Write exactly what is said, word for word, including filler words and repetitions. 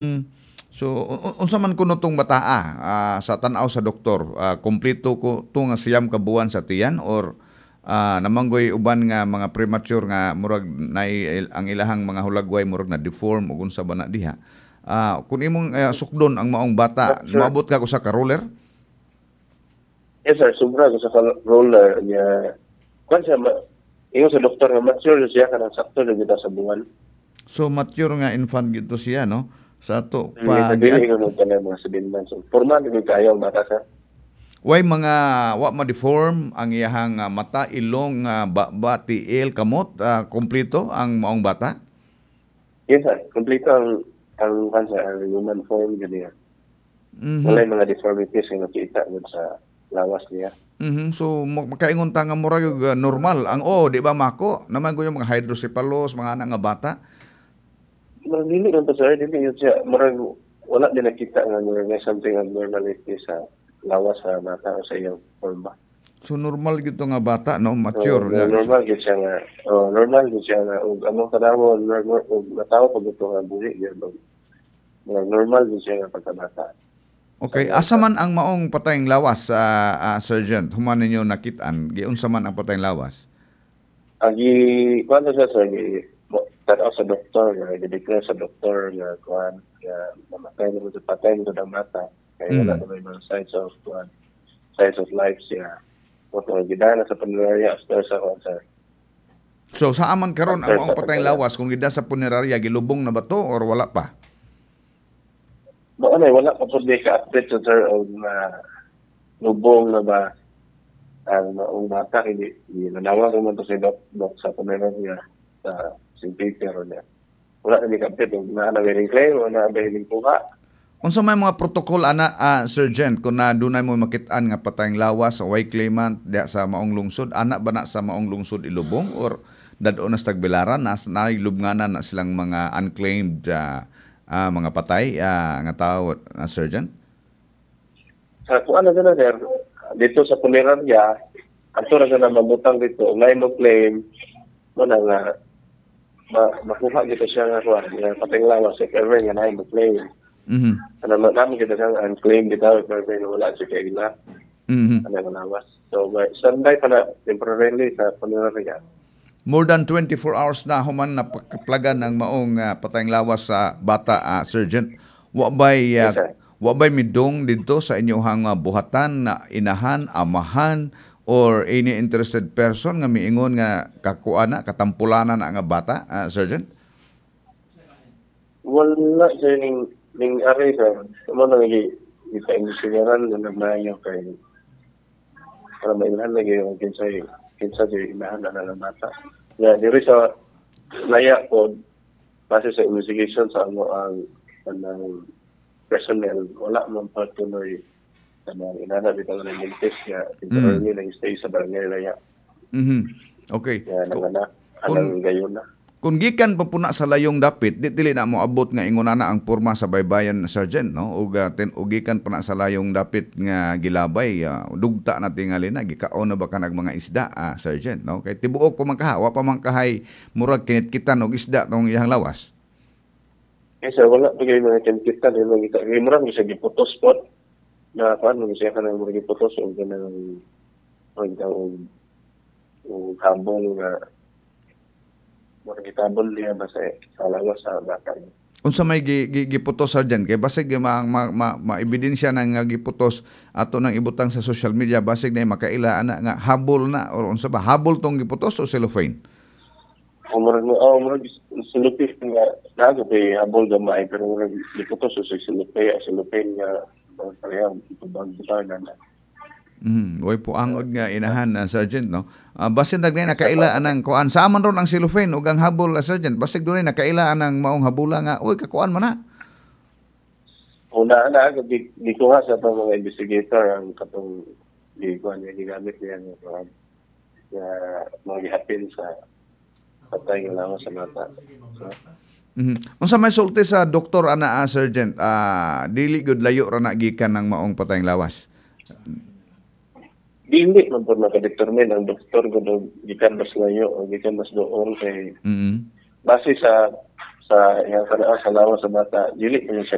Hmm. So un unsa man kuno tong bataa ah, sa tan-aw sa doktor, ah, kumpleto ko 'to nga siyam ka buwan sa tiyan or ah, namanggoy uban nga mga premature nga murag nay ang ilahang mga hulagway murag na deform ug unsa ba na diha. Ah, kung imong ah, sukdon ang maong bata, But sir, moabot ka usa ka roller? yes sir, sobra ko sa roller niya. Kwan siya, ma, ingon sa doktor nga mature siya kanang sakto na kita sa buwan. So mature nga infant gyud to siya no. Sa ato Hindi sa pa dili gian ko nung tanan mga seven months. So, formal din kayo ang bata sir. way mga wa ma-deform ang iyahang ah, mata, ilong, ah, baba, tiil, kamot, ah, kumpleto ang maong bata? Yes sir, kompleto ang ang kwan sa ang human form gani. Wala Mhm. yung mga deformities nga nakita gud sa lawas niya. Mhm. So ma- makaingon ta nga mura yung ah, normal. Ang o, di ba mako? Naman ko yung mga hydrocephalus, mga anak nga bata. Murag dili lang to sir, dili yun siya. Murag wala din nakita nga murag may something abnormality sa lawas sa bata o sa iyang forma. So normal gito nga bata, no? So, Mature. na- Nga. So, normal gid siya nga, oh, normal gid siya nga, ug among kadawon, normal, ug natawo pag ito nga buhi, yun, ug nga normal gid siya nga pagkabata sa okay, iyang asa kwan. man ang maong patayng lawas sa ah, Sergeant? Human ninyo nakitaan. Giunsa man ang patayng lawas? Agi, kwan na siya sa, gi, tanaw sa doktor, nga, gi-declare sa doktor, nga, kwan, nga, namatay na mo sa patay mo sa mata, kaya wala na Mm. may mga signs of, kwan, signs of life siya. Oto, gidana sa pangyayari after sa, kwan, sa, So sa aman karon ang after maong sa patayng pagkaya. lawas kung gida sa punerarya gilubong na ba to or wala pa? Doon ay, wala pa po di ka-update sa sir, o na, lubong na ba, ang maong bata hindi nanawag naman to si Doc, Doc sa pamilya niya sa Saint Peter niya. Wala na ni kapit na nagaling claim o na nagaling kuha. Unsa may mga protocol ana ah, Sergeant kung na dunay mo makit-an nga patayng lawas o way claimant diha sa maong lungsod, ana ba na sa maong lungsod ilubong or dadto na sa tagbilaran na nailubnganan na silang mga unclaimed ah, ah, mga patay ah, nga tawo ah, Sergeant? Sa kuha na gano'n sir, dito sa punerarya, ato na gano'n mabutang dito, ngay mo claim, mo na nga, ma, makuha dito siya nga kuha, nga pating lawas, if ever nga na mo claim. Mhm. Ano man namin kita siyang unclaimed dito, if ever nga wala siya kay ila, Mhm. ano nga lawas. So, may standby pa na temporarily sa punerarya. More than twenty-four hours na human na plagan ng maong ah, patayng lawas sa bata ah, Sergeant. Wa bay Yes ah, sir. wa bay midong dito sa inyong ah, buhatan na inahan, amahan or any interested person nga miingon nga kakuana katampulanan na nga bata ah, Sergeant? Wala siya ning ning ari sir. Mo na lagi ipaimbestigaran na nagmayo kay para mailan lagi yung kinsa kinsa di inahan na ng bata. Ya, diri sa laya po base sa investigation sa ano ang kanang personnel wala man patuloy kanang inana bitaw ng mintis nga Mm. temporarily lang stay sa barangay laya. Mhm. Okay. Ya Ku- nanganak Kung anang gayon na. Kung gikan pa puna sa layong dapit, di dili na mo abot nga ingon na ang porma sa baybayan Sergeant, no? Ug uh, ten ug gikan pa na sa layong dapit nga gilabay, ah, dugta na tingali na gikaon na ba kanang mga isda, ah, Sergeant, no? Kay tibuok pa man kaha, wa pa man kahay murag kinit-kitan og isda tong iyang lawas. Eh sir, wala pa kayo mga kinkita din mga kita. Kaya marami sa giputos po na paano siya ka nang mga giputos o ganang o o o habol nga mga gitabol niya ba sa sa lawas sa bata niya. Unsa may gi, gi, giputos Sergeant kay basig ma, ma, ma, ma-ebidensya na nga giputos ato nang ibutang sa social media basig na makaila ana nga habol na or unsa ba habol tong giputos o cellophane? O murag mo, oh, murag silupin nga, nago kay habol gamay, pero murag giputos o sa silupin, silupin nga, mga parehang itubang-butang na. Mm, way po angod nga inahan na Sergeant no. Uh, basin dagnay nakaila anang kuan sa man ron ang cellophane ug ang habol na Sergeant basig dunay nakaila anang maong habula nga oy kakuan man na. Una na, di, di ko nga sa itong mga investigator ang katong di ko niya gigamit niya nga mga nga mga gihapin sa patay nga lang sa mata. So, Mhm. Unsa may sulti sa doktor ana ah, Sergeant? Ah, dili gud layo ra na gikan ng maong patayng lawas. dili man po makadetermine ang doktor kung gikan mas layo o gikan mas doon kay Mhm. base sa sa yang sa sa lawas sa bata, dili man siya